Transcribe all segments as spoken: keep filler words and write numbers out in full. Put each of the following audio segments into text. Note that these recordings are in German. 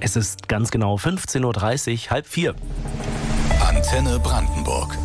Es ist ganz genau fünfzehn Uhr dreißig, halb vier. Antenne Brandenburg.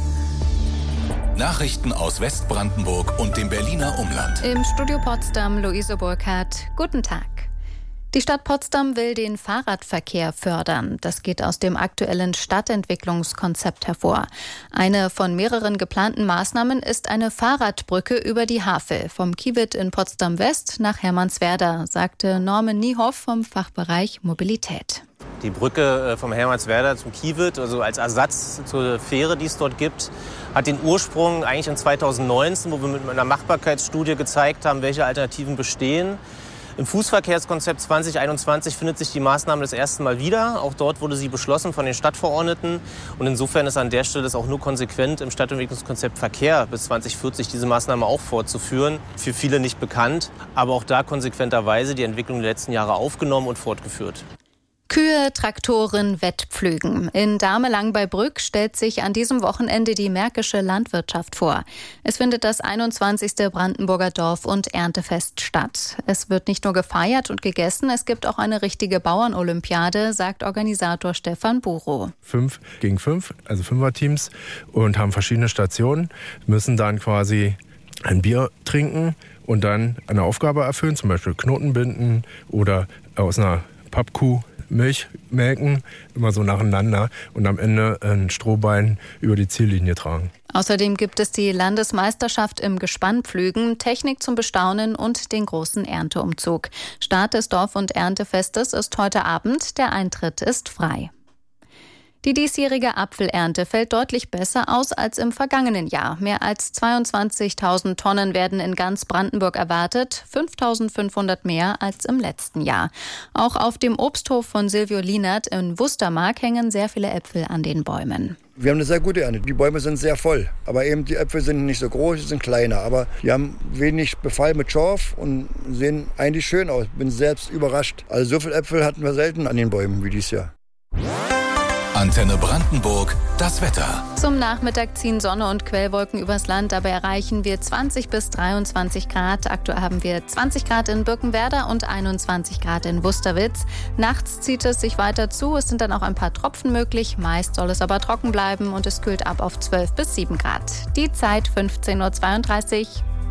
Nachrichten aus Westbrandenburg und dem Berliner Umland. Im Studio Potsdam Luise Burkhardt. Guten Tag. Die Stadt Potsdam will den Fahrradverkehr fördern. Das geht aus dem aktuellen Stadtentwicklungskonzept hervor. Eine von mehreren geplanten Maßnahmen ist eine Fahrradbrücke über die Havel vom Kiewit in Potsdam-West nach Hermannswerder, sagte Norman Niehoff vom Fachbereich Mobilität. Die Brücke vom Hermannswerder zum Kiewit, also als Ersatz zur Fähre, die es dort gibt, hat den Ursprung eigentlich in zweitausendneunzehn, wo wir mit einer Machbarkeitsstudie gezeigt haben, welche Alternativen bestehen. Im Fußverkehrskonzept zwanzig einundzwanzig findet sich die Maßnahme das erste Mal wieder. Auch dort wurde sie beschlossen von den Stadtverordneten. Und insofern ist an der Stelle es auch nur konsequent, im Stadtentwicklungskonzept Verkehr bis zwanzig vierzig diese Maßnahme auch fortzuführen. Für viele nicht bekannt, aber auch da konsequenterweise die Entwicklung der letzten Jahre aufgenommen und fortgeführt. Kühe, Traktoren, Wettpflügen. In Damelang bei Brück stellt sich an diesem Wochenende die märkische Landwirtschaft vor. Es findet das einundzwanzigste Brandenburger Dorf- und Erntefest statt. Es wird nicht nur gefeiert und gegessen, es gibt auch eine richtige Bauernolympiade, sagt Organisator Stefan Burow. Fünf gegen fünf, also Fünferteams, und haben verschiedene Stationen, müssen dann quasi ein Bier trinken und dann eine Aufgabe erfüllen, zum Beispiel Knoten binden oder aus einer Pappkuh Milch melken, immer so nacheinander und am Ende ein Strohbein über die Ziellinie tragen. Außerdem gibt es die Landesmeisterschaft im Gespannpflügen, Technik zum Bestaunen und den großen Ernteumzug. Start des Dorf- und Erntefestes ist heute Abend, der Eintritt ist frei. Die diesjährige Apfelernte fällt deutlich besser aus als im vergangenen Jahr. Mehr als zweiundzwanzigtausend Tonnen werden in ganz Brandenburg erwartet, fünftausendfünfhundert mehr als im letzten Jahr. Auch auf dem Obsthof von Silvio Lienert in Wustermark hängen sehr viele Äpfel an den Bäumen. Wir haben eine sehr gute Ernte. Die Bäume sind sehr voll. Aber eben die Äpfel sind nicht so groß, sie sind kleiner. Aber die haben wenig Befall mit Schorf und sehen eigentlich schön aus. Bin selbst überrascht. Also so viele Äpfel hatten wir selten an den Bäumen wie dieses Jahr. Antenne Brandenburg, das Wetter. Zum Nachmittag ziehen Sonne und Quellwolken übers Land. Dabei erreichen wir zwanzig bis dreiundzwanzig Grad. Aktuell haben wir zwanzig Grad in Birkenwerder und einundzwanzig Grad in Wusterwitz. Nachts zieht es sich weiter zu. Es sind dann auch ein paar Tropfen möglich. Meist soll es aber trocken bleiben und es kühlt ab auf zwölf bis sieben Grad. Die Zeit fünfzehn Uhr zweiunddreißig.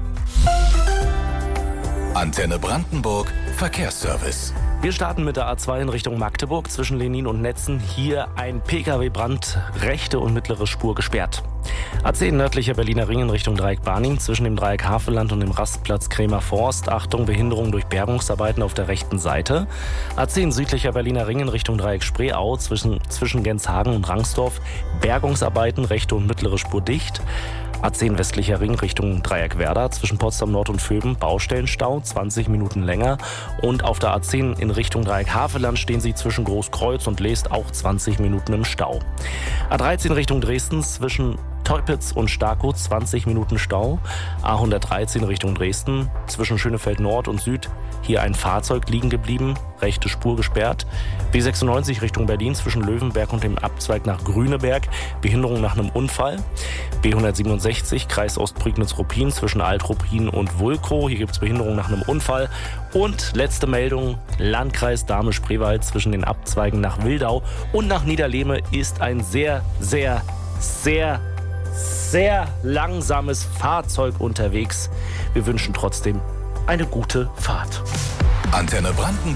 Antenne Brandenburg, Verkehrsservice. Wir starten mit der A zwei in Richtung Magdeburg zwischen Lenin und Netzen. Hier ein Pkw-Brand, rechte und mittlere Spur gesperrt. A zehn nördlicher Berliner Ring in Richtung Dreieck Barnim zwischen dem Dreieck Havelland und dem Rastplatz Krämer Forst. Achtung, Behinderung durch Bergungsarbeiten auf der rechten Seite. A zehn südlicher Berliner Ring in Richtung Dreieck Spreeau zwischen, zwischen Genshagen und Rangsdorf. Bergungsarbeiten, rechte und mittlere Spur dicht. A zehn westlicher Ring Richtung Dreieck Werder zwischen Potsdam Nord und Vöben, Baustellenstau, zwanzig Minuten länger. Und auf der A zehn in Richtung Dreieck Havelland stehen Sie zwischen Großkreuz und Leest auch zwanzig Minuten im Stau. A dreizehn Richtung Dresden zwischen Teupitz und Starkow, zwanzig Minuten Stau. A hundertdreizehn Richtung Dresden zwischen Schönefeld Nord und Süd, hier ein Fahrzeug liegen geblieben, rechte Spur gesperrt. B sechsundneunzig Richtung Berlin zwischen Löwenberg und dem Abzweig nach Grüneberg, Behinderung nach einem Unfall. B hundertsiebenundsechzig Kreis Ostprignitz-Ruppin zwischen Alt-Ruppin und Wulkow, hier gibt es Behinderung nach einem Unfall. Und letzte Meldung, Landkreis Dahme-Spreewald zwischen den Abzweigen nach Wildau und nach Niederlehme ist ein sehr, sehr, sehr sehr langsames Fahrzeug unterwegs. Wir wünschen trotzdem eine gute Fahrt. Antenne Brandenburg.